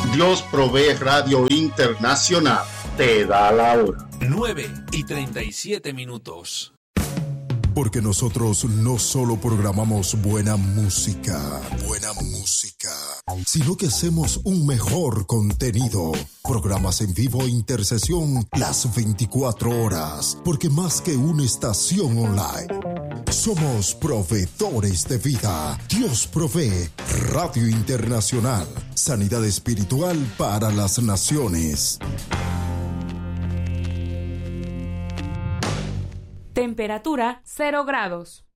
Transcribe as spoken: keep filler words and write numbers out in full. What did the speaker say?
Dios Provee Radio Internacional te da la hora. nueve y treinta y siete minutos. Porque nosotros no solo programamos buena música, buena música, sino que hacemos un mejor contenido. Programas en vivo e intercesión las veinticuatro horas. Porque más que una estación online, somos proveedores de vida. Dios Provee Radio Internacional. Sanidad espiritual para las naciones. Temperatura cero grados.